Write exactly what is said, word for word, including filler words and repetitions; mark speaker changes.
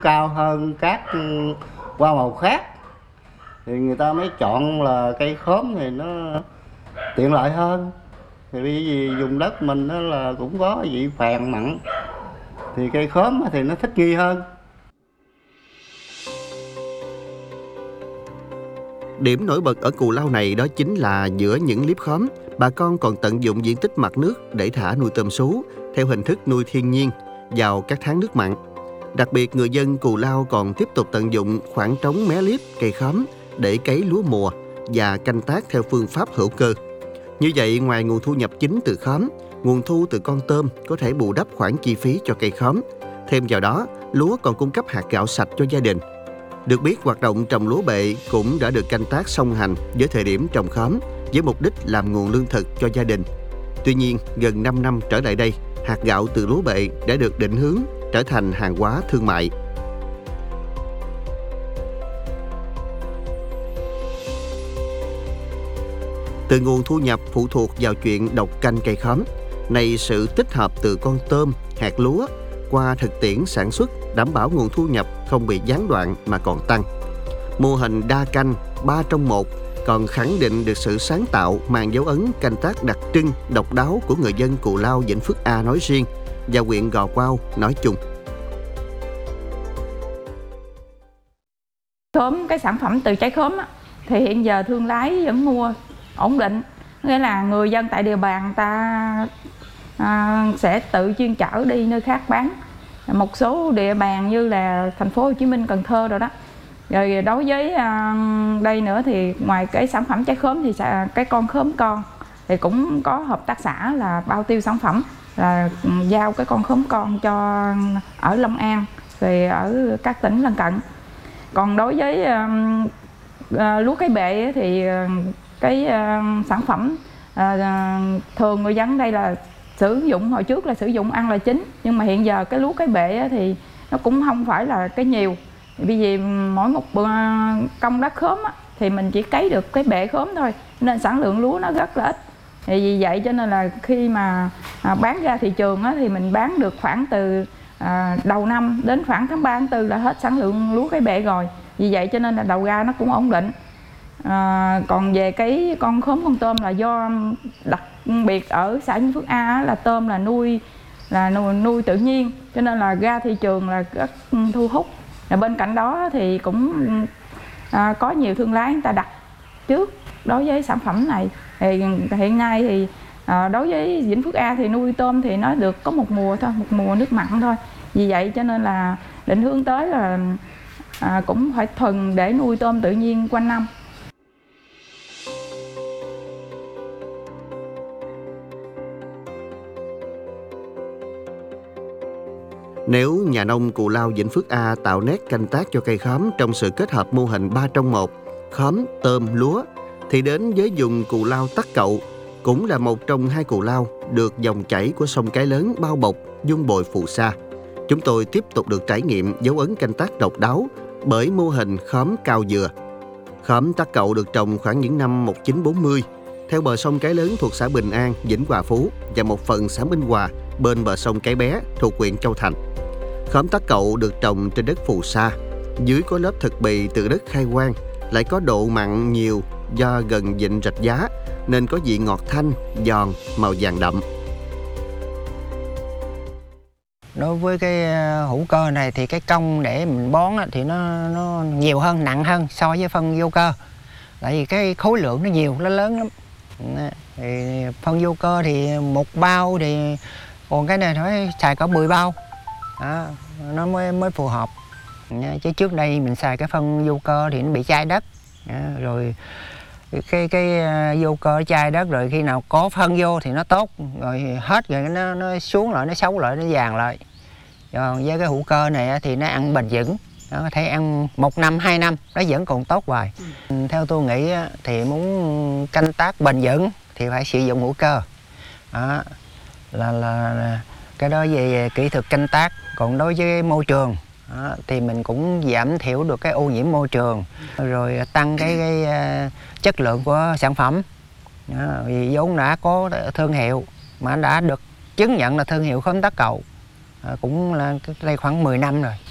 Speaker 1: Cao hơn các hoa màu khác thì người ta mới chọn là cây khóm thì nó tiện lợi hơn. Thì bởi vì vùng đất mình đó là cũng có vị phèn mặn thì cây khóm thì nó thích nghi hơn.
Speaker 2: Điểm nổi bật ở Cù Lao này đó chính là giữa những liếp khóm, bà con còn tận dụng diện tích mặt nước để thả nuôi tôm sú theo hình thức nuôi thiên nhiên vào các tháng nước mặn. Đặc biệt, người dân Cù Lao còn tiếp tục tận dụng khoảng trống mé liếp, cây khóm để cấy lúa mùa và canh tác theo phương pháp hữu cơ. Như vậy, ngoài nguồn thu nhập chính từ khóm, nguồn thu từ con tôm có thể bù đắp khoản chi phí cho cây khóm. Thêm vào đó, lúa còn cung cấp hạt gạo sạch cho gia đình. Được biết, hoạt động trồng lúa bệ cũng đã được canh tác song hành với thời điểm trồng khóm với mục đích làm nguồn lương thực cho gia đình. Tuy nhiên, gần năm năm trở lại đây, hạt gạo từ lúa bệ đã được định hướng trở thành hàng hóa thương mại. Từ nguồn thu nhập phụ thuộc vào chuyện độc canh cây khóm, này sự tích hợp từ con tôm, hạt lúa qua thực tiễn sản xuất đảm bảo nguồn thu nhập không bị gián đoạn mà còn tăng. Mô hình đa canh, ba trong một còn khẳng định được sự sáng tạo mang dấu ấn canh tác đặc trưng, độc đáo của người dân Cù Lao, Vĩnh Phước A nói riêng và huyện Gò Quao nói chung.
Speaker 3: Khóm, cái sản phẩm từ trái khóm á, thì hiện giờ thương lái vẫn mua ổn định, nghĩa là người dân tại địa bàn ta à, sẽ tự chuyên chở đi nơi khác bán. Một số địa bàn như là thành phố Hồ Chí Minh, Cần Thơ rồi đó. Rồi đối với à, đây nữa thì ngoài cái sản phẩm trái khóm thì sẽ, cái con khóm con thì cũng có hợp tác xã là bao tiêu sản phẩm, là giao cái con khóm con cho ở Long An về ở các tỉnh lân cận. Còn đối với uh, uh, lúa cái bệ thì uh, cái uh, sản phẩm uh, thường người dân đây là sử dụng, hồi trước là sử dụng ăn là chính, nhưng mà hiện giờ cái lúa cái bệ thì nó cũng không phải là cái nhiều, bởi vì mỗi một uh, công đất khóm á, thì mình chỉ cấy được cái bệ khóm thôi, nên sản lượng lúa nó rất là ít. Thì vì vậy cho nên là khi mà uh, bán ra thị trường á, thì mình bán được khoảng từ À, đầu năm đến khoảng tháng ba, tháng tư là hết sản lượng lúa cái bệ rồi. Vì vậy cho nên là đầu ra nó cũng ổn định. à, Còn về cái con khóm con tôm là do đặc biệt ở xã Vĩnh Phước A là tôm là nuôi là nuôi, nuôi tự nhiên, cho nên là ra thị trường là rất thu hút. Và bên cạnh đó thì cũng à, có nhiều thương lái người ta đặt trước đối với sản phẩm này. Thì hiện nay thì À, đối với Vĩnh Phước A thì nuôi tôm thì nó được có một mùa thôi, một mùa nước mặn thôi. Vì vậy cho nên là định hướng tới là à, cũng phải thuần để nuôi tôm tự nhiên quanh năm.
Speaker 2: Nếu nhà nông Cù Lao, Vĩnh Phước A tạo nét canh tác cho cây khóm trong sự kết hợp mô hình ba trong một, khóm, tôm, lúa, thì đến với vùng Cù Lao Tắc Cậu, cũng là một trong hai Cù Lao được dòng chảy của sông Cái Lớn bao bọc, dung bồi phù sa. Chúng tôi tiếp tục được trải nghiệm dấu ấn canh tác độc đáo bởi mô hình khóm cao dừa. Khóm Tắc Cậu được trồng khoảng những năm một nghìn chín trăm bốn mươi, theo bờ sông Cái Lớn thuộc xã Bình An, Vĩnh Hòa Phú và một phần xã Minh Hòa bên bờ sông Cái Bé thuộc huyện Châu Thành. Khóm Tắc Cậu được trồng trên đất phù sa, dưới có lớp thực bì từ đất khai quang, lại có độ mặn nhiều do gần vịnh Rạch Giá nên có vị ngọt thanh, giòn, màu vàng đậm.
Speaker 4: Đối với cái hữu cơ này thì cái công để mình bón thì nó nó nhiều hơn, nặng hơn so với phân vô cơ. Tại vì cái khối lượng nó nhiều, nó lớn lắm. Thì phân vô cơ thì một bao thì còn cái này phải xài cả mười bao. Đó, nó mới mới phù hợp. Chứ trước đây mình xài cái phân vô cơ thì nó bị chai đất. Đó, rồi cái cái vô cơ chai đất, rồi khi nào có phân vô thì nó tốt, rồi hết rồi nó nó xuống lại, nó xấu lại, nó vàng lại. Còn với cái hữu cơ này thì nó ăn bền vững, nó có thể ăn một năm hai năm nó vẫn còn tốt hoài. Ừ. Theo tôi nghĩ thì muốn canh tác bền vững thì phải sử dụng hữu cơ. Đó, là, là là cái đó về kỹ thuật canh tác. Còn đối với môi trường đó, thì mình cũng giảm thiểu được cái ô nhiễm môi trường, rồi tăng cái, cái uh, chất lượng của sản phẩm. Đó, vì vốn đã có thương hiệu mà đã được chứng nhận là thương hiệu khóm Tắc Cậu, à, cũng là đây khoảng mười năm rồi.